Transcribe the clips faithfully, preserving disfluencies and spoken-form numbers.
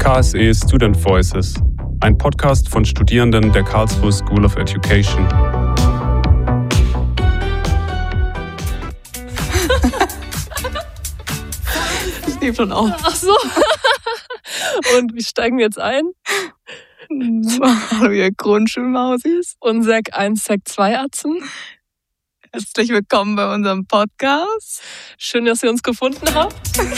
K S E Student Voices, ein Podcast von Studierenden der Karlsruhe School of Education. Ich nehme schon auf. Ach so. Und wie steigen wir jetzt ein? Hallo, ihr Grundschulmausis. Und Sek eins, Sek zwei Atzen. Herzlich willkommen bei unserem Podcast. Schön, dass ihr uns gefunden habt.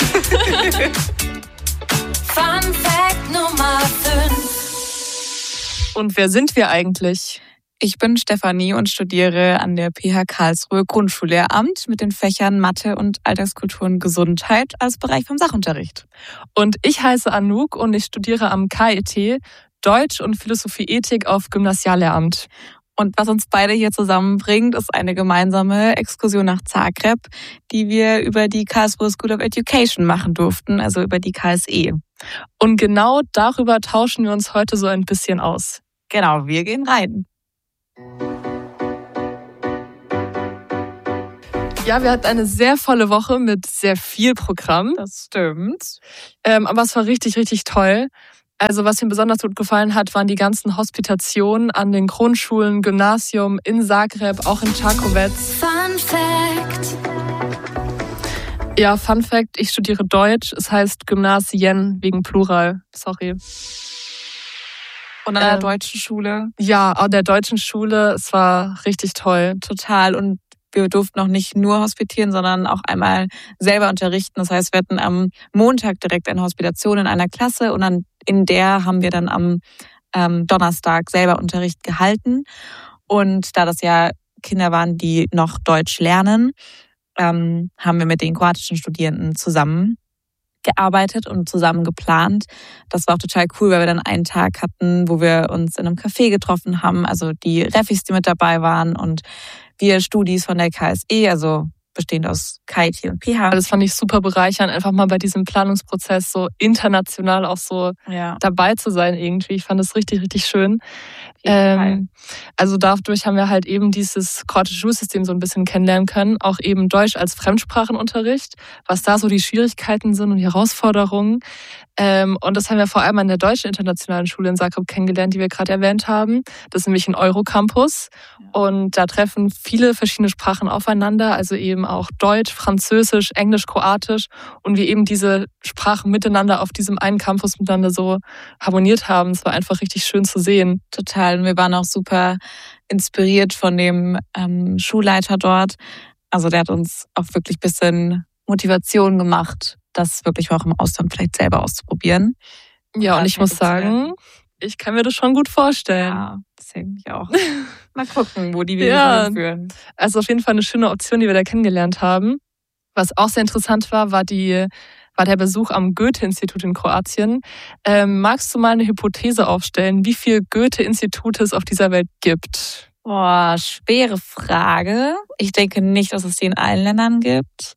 Fun Fact Nummer fünf. Und wer sind wir eigentlich? Ich bin Stefanie und studiere an der P H Karlsruhe Grundschullehramt mit den Fächern Mathe und Alltagskultur und Gesundheit als Bereich vom Sachunterricht. Und ich heiße Anouk und ich studiere am K I T Deutsch und Philosophie-Ethik auf Gymnasiallehramt. Und was uns beide hier zusammenbringt, ist eine gemeinsame Exkursion nach Zagreb, die wir über die Karlsruhe School of Education machen durften, also über die K S E. Und genau darüber tauschen wir uns heute so ein bisschen aus. Genau, wir gehen rein. Ja, wir hatten eine sehr volle Woche mit sehr viel Programm. Das stimmt. Ähm, aber es war richtig, richtig toll. Also was mir besonders gut gefallen hat, waren die ganzen Hospitationen an den Grundschulen, Gymnasium in Zagreb, auch in Čakovec. Fun Fact. Ja, Fun Fact, ich studiere Deutsch. Es heißt Gymnasien wegen Plural. Sorry. Und an der Ähm, deutschen Schule? Ja, an der deutschen Schule. Es war richtig toll. Total. Und wir durften auch nicht nur hospitieren, sondern auch einmal selber unterrichten. Das heißt, wir hatten am Montag direkt eine Hospitation in einer Klasse und dann in der haben wir dann am ähm, Donnerstag selber Unterricht gehalten. Und da das ja Kinder waren, die noch Deutsch lernen, ähm, haben wir mit den kroatischen Studierenden zusammen gearbeitet und zusammen geplant. Das war auch total cool, weil wir dann einen Tag hatten, wo wir uns in einem Café getroffen haben, also die Refis, die mit dabei waren und wir Studis von der K S E, also bestehend aus K I T und P H. Das fand ich super bereichernd, einfach mal bei diesem Planungsprozess so international auch so Ja. dabei zu sein irgendwie. Ich fand das richtig, richtig schön. Ähm, also dadurch haben wir halt eben dieses kroatische Schulsystem so ein bisschen kennenlernen können, auch eben Deutsch als Fremdsprachenunterricht, was da so die Schwierigkeiten sind und die Herausforderungen. Ähm, und das haben wir vor allem an der deutschen internationalen Schule in Zagreb kennengelernt, die wir gerade erwähnt haben. Das ist nämlich ein Eurocampus und da treffen viele verschiedene Sprachen aufeinander, also eben auch Deutsch, Französisch, Englisch, Kroatisch und wir eben diese Sprachen miteinander auf diesem einen Campus miteinander so harmoniert haben. Es war einfach richtig schön zu sehen. Total. Und wir waren auch super inspiriert von dem ähm, Schulleiter dort. Also der hat uns auch wirklich ein bisschen Motivation gemacht, das wirklich auch im Ausland vielleicht selber auszuprobieren. Ja, und Ja, ich muss fertig zu werden. sagen, ich kann mir das schon gut vorstellen. Ja, deswegen ich auch. Mal gucken, wo die Wege Ja. hinführen. Also auf jeden Fall eine schöne Option, die wir da kennengelernt haben. Was auch sehr interessant war, war, die, war der Besuch am Goethe-Institut in Kroatien. Ähm, magst du mal eine Hypothese aufstellen, wie viele Goethe-Institute es auf dieser Welt gibt? Boah, schwere Frage. Ich denke nicht, dass es die in allen Ländern gibt.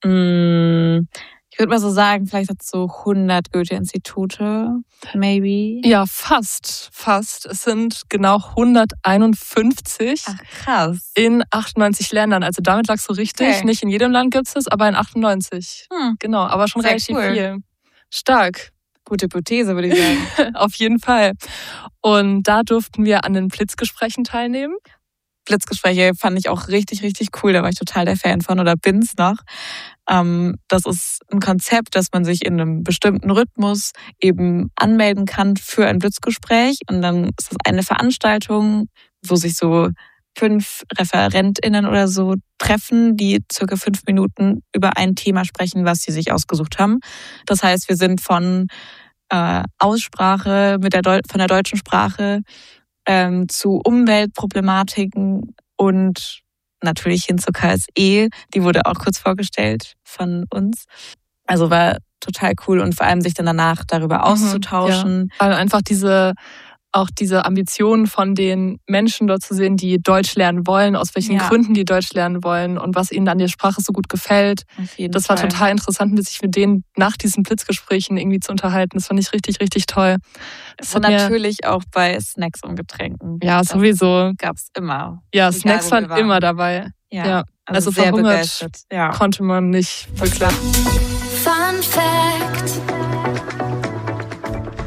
Hm, ich würde mal so sagen, vielleicht hat es so hundert Goethe-Institute, maybe. Ja, fast, fast. Es sind genau hunderteinundfünfzig Ach, krass. in achtundneunzig Ländern. Also damit lagst du richtig. Okay. Nicht in jedem Land gibt es es, aber in achtundneunzig. Hm, Genau, aber schon Sehr relativ cool. viel. Stark. gute Hypothese, würde ich sagen. Auf jeden Fall. Und da durften wir an den Blitzgesprächen teilnehmen. Blitzgespräche fand ich auch richtig, richtig cool. Da war ich total der Fan von oder bin's noch. Ähm, das ist ein Konzept, dass man sich in einem bestimmten Rhythmus eben anmelden kann für ein Blitzgespräch. Und dann ist das eine Veranstaltung, wo sich so fünf ReferentInnen oder so treffen, die circa fünf Minuten über ein Thema sprechen, was sie sich ausgesucht haben. Das heißt, wir sind von äh, Aussprache mit der Deu- von der deutschen Sprache ähm, zu Umweltproblematiken und natürlich hin zur K S E. Die wurde auch kurz vorgestellt von uns. Also war total cool und vor allem sich dann danach darüber auszutauschen. Ja. Weil einfach diese auch diese Ambitionen von den Menschen dort zu sehen, die Deutsch lernen wollen, aus welchen Ja. Gründen die Deutsch lernen wollen und was ihnen an der Sprache so gut gefällt. Auf jeden Das war Fall. total interessant, sich mit denen nach diesen Blitzgesprächen irgendwie zu unterhalten. Das fand ich richtig, richtig toll. Das Und hat mir- natürlich auch bei Snacks und Getränken. Ja, Das sowieso. gab's immer. Ja, egal, Snacks wo waren wir waren. immer dabei. Ja, Ja, also, also sehr verhungert begeistert. Ja. Konnte man nicht wirklich. Fun Fact.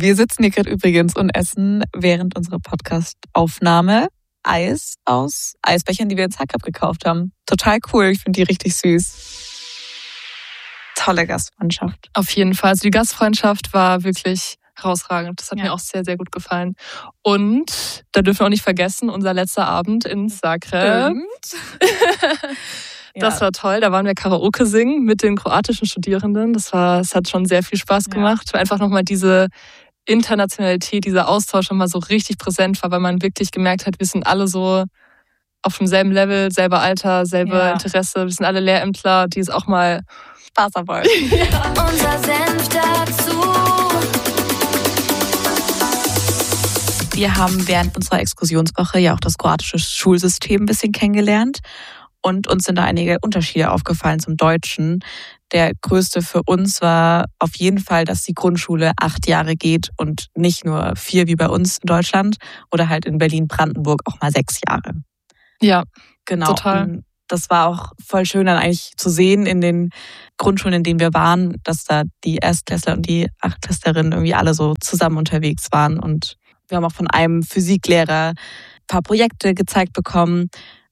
Wir sitzen hier gerade übrigens und essen während unserer Podcast-Aufnahme Eis aus Eisbechern, die wir in Zagreb gekauft haben. Total cool, ich finde die richtig süß. Tolle Gastfreundschaft. Auf jeden Fall. Also die Gastfreundschaft war wirklich herausragend. Das hat Ja. mir auch sehr, sehr gut gefallen. Und da dürfen wir auch nicht vergessen, unser letzter Abend in Zagreb. Das Ja. war toll. Da waren wir Karaoke singen mit den kroatischen Studierenden. Das war, es hat schon sehr viel Spaß Ja. gemacht. Weil einfach nochmal diese Internationalität, dieser Austausch nochmal so richtig präsent war, weil man wirklich gemerkt hat, wir sind alle so auf demselben Level, selber Alter, selbe Ja. Interesse. Wir sind alle Lehrämtler, die es auch mal Spaß dabei. Unser Senf dazu. Wir haben während unserer Exkursionswoche ja auch das kroatische Schulsystem ein bisschen kennengelernt und uns sind da einige Unterschiede aufgefallen zum Deutschen. Der größte für uns war auf jeden Fall, dass die Grundschule acht Jahre geht und nicht nur vier wie bei uns in Deutschland oder halt in Berlin-Brandenburg auch mal sechs Jahre. Ja, Genau. Total. Und das war auch voll schön dann eigentlich zu sehen in den Grundschulen, in denen wir waren, dass da die Erstklässler und die Achtklässlerinnen irgendwie alle so zusammen unterwegs waren. Und wir haben auch von einem Physiklehrer ein paar Projekte gezeigt bekommen,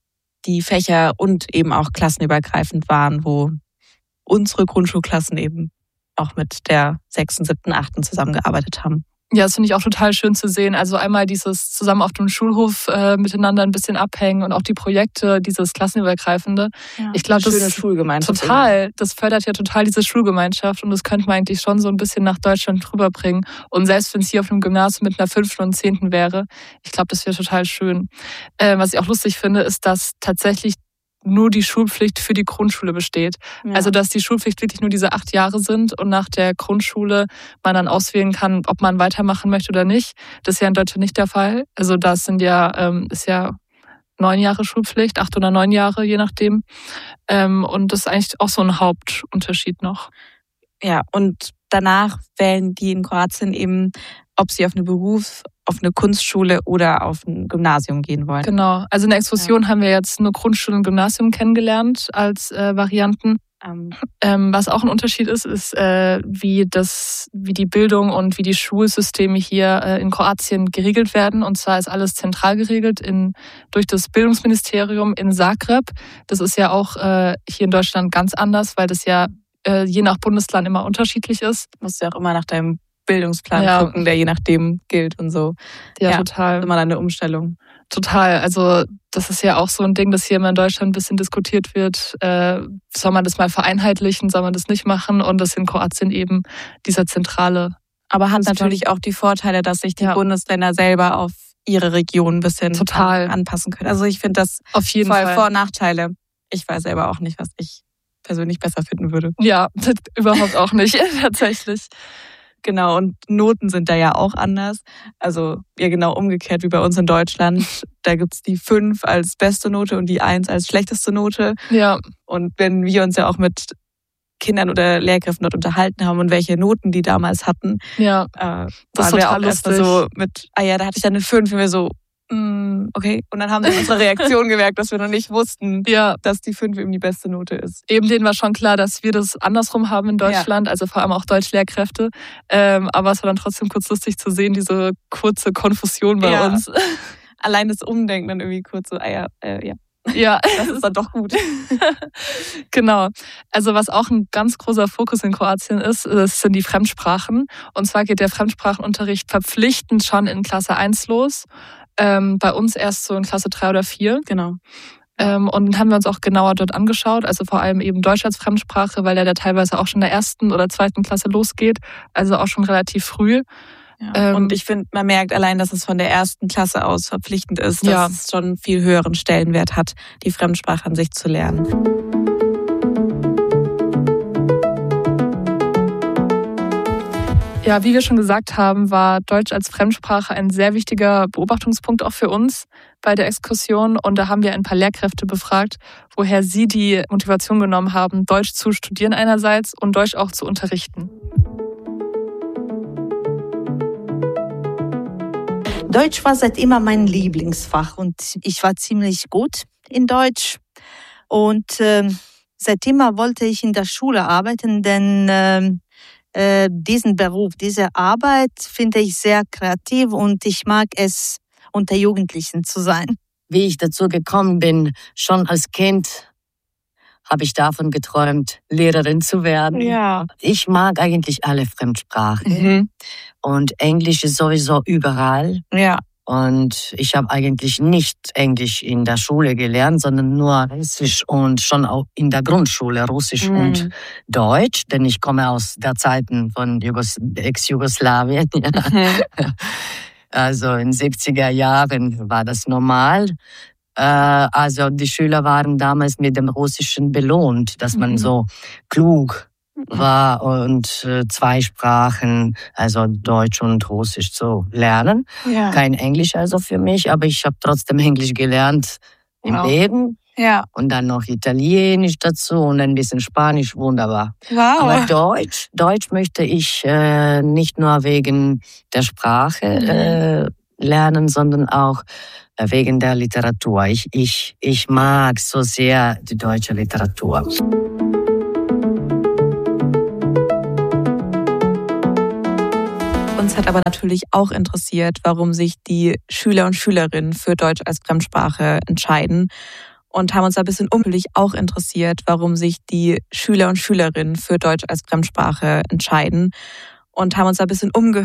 die Fächer und eben auch klassenübergreifend waren, wo unsere Grundschulklassen eben auch mit der sechsten, siebten, achten zusammengearbeitet haben. Ja, das finde ich auch total schön zu sehen. Also einmal dieses zusammen auf dem Schulhof äh, miteinander ein bisschen abhängen und auch die Projekte, dieses klassenübergreifende. Ich glaube, das Schöne ist Schulgemeinschaft. total, das fördert ja total diese Schulgemeinschaft und das könnte man eigentlich schon so ein bisschen nach Deutschland rüberbringen. Und selbst wenn es hier auf einem Gymnasium mit einer fünften und zehnten wäre, ich glaube, das wäre total schön. Äh, was ich auch lustig finde, ist, dass tatsächlich nur die Schulpflicht für die Grundschule besteht. Ja. Also dass die Schulpflicht wirklich nur diese acht Jahre sind und nach der Grundschule man dann auswählen kann, ob man weitermachen möchte oder nicht. Das ist ja in Deutschland nicht der Fall. Also das sind ja, ähm, ist ja neun Jahre Schulpflicht, acht oder neun Jahre, je nachdem. Ähm, und das ist eigentlich auch so ein Hauptunterschied noch. Ja, und danach wählen die in Kroatien eben, ob sie auf eine Beruf, auf eine Kunstschule oder auf ein Gymnasium gehen wollen. Genau. Also in der Exkursion haben wir jetzt nur Grundschule und Gymnasium kennengelernt als äh, Varianten. Ähm, Ähm, was auch ein Unterschied ist, ist, äh, wie, das, wie die Bildung und wie die Schulsysteme hier äh, in Kroatien geregelt werden. Und zwar ist alles zentral geregelt in, durch das Bildungsministerium in Zagreb. Das ist ja auch äh, hier in Deutschland ganz anders, weil das ja äh, je nach Bundesland immer unterschiedlich ist. musst du ja auch immer nach deinem Bildungsplan Ja. gucken, der je nachdem gilt und so. Ja, Ja. total. Immer eine Umstellung. Total. Also das ist ja auch so ein Ding, das hier immer in Deutschland ein bisschen diskutiert wird. Äh, soll man das mal vereinheitlichen, soll man das nicht machen? Und das in Kroatien eben dieser zentrale. Aber hat System. natürlich auch die Vorteile, dass sich die Ja. Bundesländer selber auf ihre Region ein bisschen Total. an- anpassen können. Also ich finde das Auf jeden voll Fall. Vor- und Nachteile. Ich weiß selber auch nicht, was ich persönlich besser finden würde. Ja, überhaupt auch nicht, tatsächlich. Genau, und Noten sind da ja auch anders. Also ja genau umgekehrt wie bei uns in Deutschland. Da gibt es die fünf als beste Note und die eins als schlechteste Note. Ja, Und wenn wir uns ja auch mit Kindern oder Lehrkräften dort unterhalten haben und welche Noten die damals hatten, ja, äh, Das ist waren wir total auch erstmal lustig. so mit, ah ja, da hatte ich dann eine fünf und wir so, mm, okay. Und dann haben sie in unserer Reaktion gemerkt, dass wir noch nicht wussten, ja. dass die fünf eben die beste Note ist. Eben denen war schon klar, dass wir das andersrum haben in Deutschland, also vor allem auch Deutschlehrkräfte. Ähm, aber es war dann trotzdem kurz lustig zu sehen, diese kurze Konfusion bei Ja. uns. Allein das Umdenken dann irgendwie kurz so, ah ja, äh, ja, Ja, das ist dann doch gut. genau. Also was auch ein ganz großer Fokus in Kroatien ist, das sind die Fremdsprachen. Und zwar geht der Fremdsprachenunterricht verpflichtend schon in Klasse eins los. Ähm, bei uns erst so in Klasse drei oder vier. Genau. Ähm, und dann haben wir uns auch genauer dort angeschaut, also vor allem eben Deutsch als Fremdsprache, weil der da teilweise auch schon in der ersten oder zweiten Klasse losgeht, also auch schon relativ früh. Ja. Ähm, und ich finde, man merkt allein, dass es von der ersten Klasse aus verpflichtend ist, dass Ja. es schon einen viel höheren Stellenwert hat, die Fremdsprache an sich zu lernen. Ja, wie wir schon gesagt haben, war Deutsch als Fremdsprache ein sehr wichtiger Beobachtungspunkt auch für uns bei der Exkursion. Und da haben wir ein paar Lehrkräfte befragt, woher sie die Motivation genommen haben, Deutsch zu studieren einerseits und Deutsch auch zu unterrichten. Deutsch war seit immer mein Lieblingsfach und ich war ziemlich gut in Deutsch. Und äh, seit immer wollte ich in der Schule arbeiten, denn äh, äh, diesen Beruf, diese Arbeit finde ich sehr kreativ und ich mag es, unter Jugendlichen zu sein. Wie ich dazu gekommen bin, schon als Kind habe ich davon geträumt, Lehrerin zu werden. Ja. Ich mag eigentlich alle Fremdsprachen Mhm. und Englisch ist sowieso überall. Ja. Und ich habe eigentlich nicht Englisch in der Schule gelernt, sondern nur Russisch und schon auch in der Grundschule Russisch Mhm. und Deutsch, denn ich komme aus der Zeiten von Jugos- Ex-Jugoslawien. Ja. Mhm. Also in den siebziger Jahren war das normal. Äh, Also die Schüler waren damals mit dem Russischen belohnt, dass man Mhm. so klug war und äh, zwei Sprachen, also Deutsch und Russisch zu lernen. Ja. Kein Englisch also für mich, aber ich habe trotzdem Englisch gelernt im Wow. Leben Ja. und dann noch Italienisch dazu und ein bisschen Spanisch, wunderbar. Aber Wow. Deutsch, Deutsch möchte ich äh, nicht nur wegen der Sprache äh, lernen, sondern auch äh, wegen der Literatur. Ich, ich, ich mag so sehr die deutsche Literatur. Uns hat aber natürlich auch interessiert, warum sich die Schüler und Schülerinnen für Deutsch als Fremdsprache entscheiden. Und haben uns ein bisschen umfällig auch interessiert, warum sich die Schüler und Schülerinnen für Deutsch als Fremdsprache entscheiden. Und haben uns ein bisschen umgehört.